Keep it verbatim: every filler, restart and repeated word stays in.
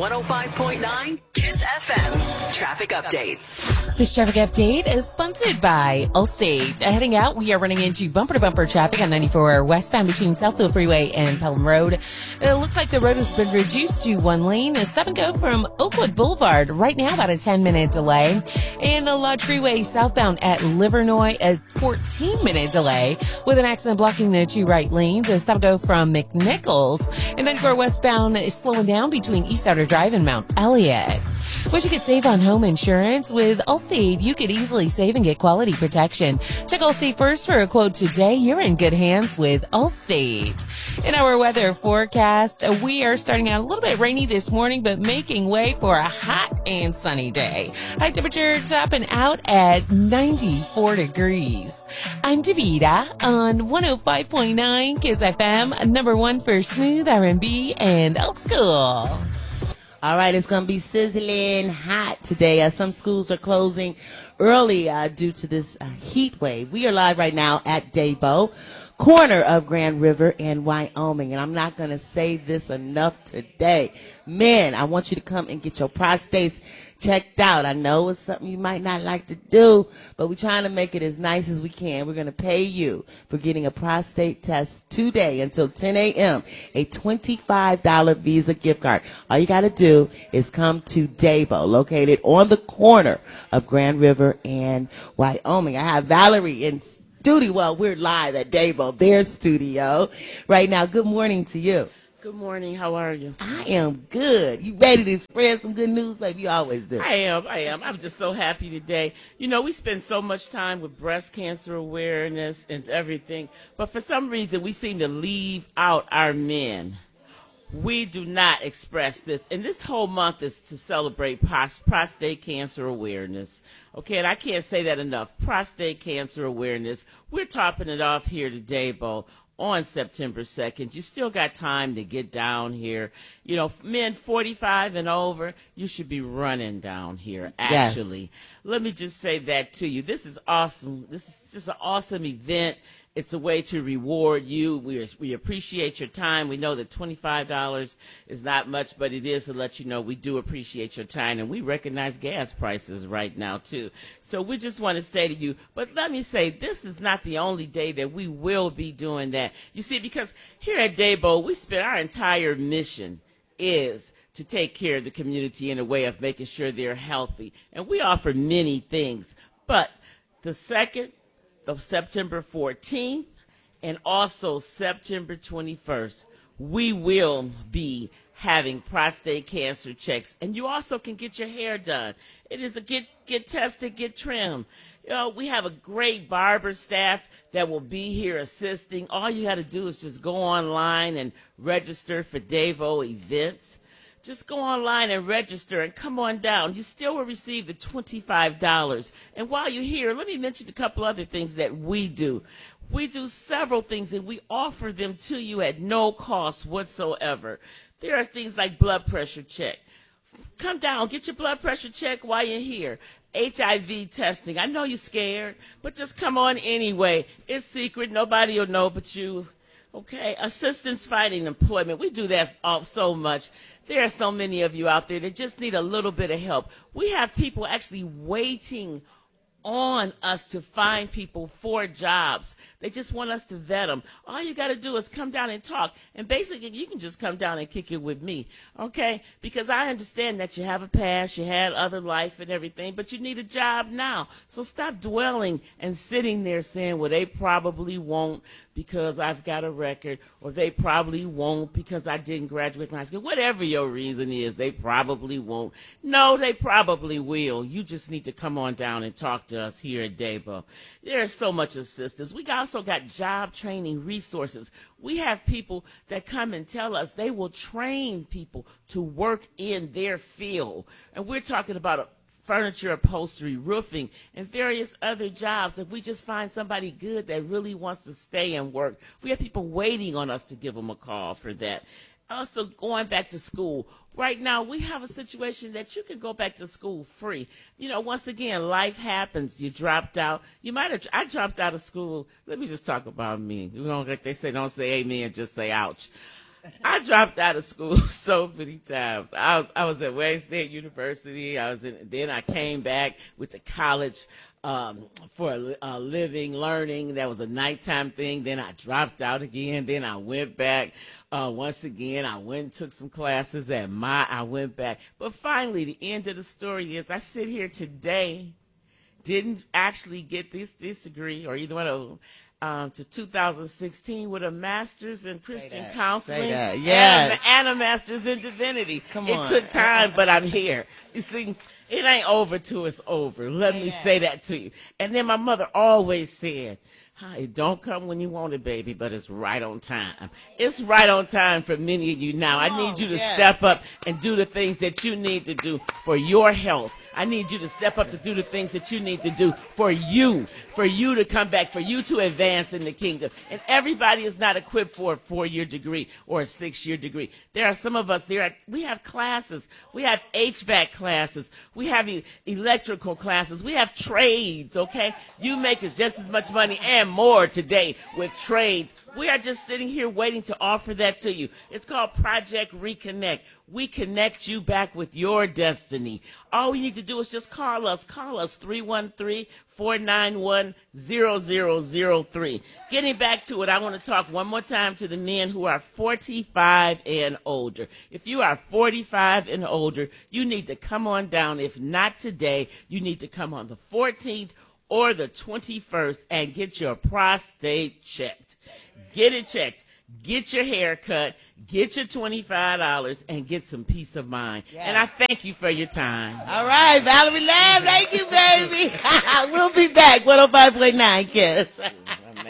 one oh five point nine Kiss F M. Traffic update. This traffic update is sponsored by Allstate. Uh, heading out, we are running into bumper-to-bumper traffic on ninety-four westbound between Southfield Freeway and Pelham Road. It looks like the road has been reduced to one lane. A stop and go from Oakwood Boulevard. Right now, about a ten-minute delay. And the Lodge Freeway southbound at Livernois, a fourteen-minute delay with an accident blocking the two right lanes. A stop and go from McNichols. And ninety-four westbound is slowing down between East Outer Drive and Mount Elliott. Wish you could save on home insurance? With Allstate, you could easily save and get quality protection. Check Allstate first for a quote today. You're in good hands with Allstate. In our weather forecast, we are starting out a little bit rainy this morning, but making way for a hot and sunny day. High temperature topping out at ninety-four degrees. I'm Davida on one oh five point nine Kiss F M, number one for smooth R and B and old school. All right, it's going to be sizzling hot today. Uh, some schools are closing early uh, due to this uh, heat wave. We are live right now at Daybo, corner of Grand River and Wyoming. And I'm not going to say this enough today. Men, I want you to come and get your prostates checked out. I know it's something you might not like to do, but we're trying to make it as nice as we can. We're going to pay you for getting a prostate test today until ten a.m. A twenty-five dollars Visa gift card. All you got to do is come to Daybo, located on the corner of Grand River and Wyoming. I have Valerie in studio. Well, we're live at Daybo, their studio right now. Good morning to you. Good morning. How are you? I am good. You ready to spread some good news, baby? You always do. I am. I am. I'm just so happy today. You know, we spend so much time with breast cancer awareness and everything, but for some reason we seem to leave out our men. We do not express this. And this whole month is to celebrate pros- prostate cancer awareness. Okay, and I can't say that enough. Prostate cancer awareness. We're topping it off here today, Bo. On September second. You still got time to get down here. You know, men forty-five and over, you should be running down here, actually. Yes. Let me just say that to you. This is awesome. This is just an awesome event. It's a way to reward you. We we appreciate your time. We know that twenty-five dollars is not much, but it is to let you know we do appreciate your time, and we recognize gas prices right now, too. So we just want to say to you, but let me say, this is not the only day that we will be doing that. You see, because here at Daybo, we spend our entire mission is to take care of the community in a way of making sure they're healthy. And we offer many things, but the second of September fourteenth and also September twenty-first, we will be having prostate cancer checks. And you also can get your hair done. It is a get, get tested, get trimmed. You know, we have a great barber staff that will be here assisting. All you got to do is just go online and register for Daybo events. Just go online and register and come on down. You still will receive the twenty-five dollars. And while you're here, let me mention a couple other things that we do. We do several things, and we offer them to you at no cost whatsoever. There are things like blood pressure check. Come down, get your blood pressure check while you're here. H I V testing. I know you're scared, but just come on anyway. It's secret. Nobody will know but you. Okay, assistance finding employment. We do that all, so much. There are so many of you out there that just need a little bit of help. We have people actually waiting on us to find people for jobs. They just want us to vet them. All you got to do is come down and talk. And basically, you can just come down and kick it with me, okay? Because I understand that you have a past, you had other life and everything, but you need a job now. So stop dwelling and sitting there saying, well, they probably won't because I've got a record, or they probably won't because I didn't graduate from high school. Whatever your reason is, they probably won't. No, they probably will. You just need to come on down and talk to us here at Daybo. There's so much assistance. We also got job training resources. We have people that come and tell us they will train people to work in their field. And we're talking about a furniture upholstery, roofing, and various other jobs. If we just find somebody good that really wants to stay and work, we have people waiting on us to give them a call for that. Also, going back to school. Right now, we have a situation that you can go back to school free. You know, once again, life happens. You dropped out. You might have, I dropped out of school. Let me just talk about me. You know, like they say, don't say amen, just say ouch. I dropped out of school so many times. I was I was at Wayne State University. I was in. Then I came back with the college um, for a, a living, learning. That was a nighttime thing. Then I dropped out again. Then I went back uh, once again. I went and took some classes at my. I went back. But finally, the end of the story is I sit here today. Didn't actually get this this degree or either one of them. Um, to two thousand sixteen with a master's in Christian that. counseling Say that. Yes. and, a, and a master's in divinity. Come it on. took time, but I'm here. You see, it ain't over till it's over. Let Say me that. say that to you. And then my mother always said, "Huh, it don't come when you want it, baby, but it's right on time." It's right on time for many of you now. Come I need on, you to yes. step up and do the things that you need to do for your health. I need you to step up to do the things that you need to do for you, for you to come back, for you to advance in the kingdom. And everybody is not equipped for a four-year degree or a six-year degree. There are some of us, there are, we have classes. We have H V A C classes. We have e- electrical classes. We have trades, okay? You make us just as much money and more today with trades. We are just sitting here waiting to offer that to you. It's called Project Reconnect. We connect you back with your destiny. All we need to do is just call us. Call us three one three, four nine one, zero zero zero three. Getting back to it, I want to talk one more time to the men who are forty-five and older. If you are forty-five and older, you need to come on down. If not today, you need to come on the fourteenth or the twenty-first and get your prostate checked. Get it checked. Get your hair cut. Get your twenty-five dollars and get some peace of mind. Yes. And I thank you for your time. All right, Valerie Lamb, thank you, baby. We'll be back. one oh five point nine, Kiss.